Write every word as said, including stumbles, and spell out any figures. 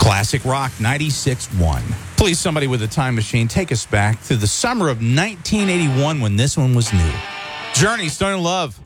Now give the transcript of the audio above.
Classic Rock ninety-six point one. Please, somebody with a time machine, take us back to the summer of nineteen eighty-one when this one was new. Journey, Stone in Love.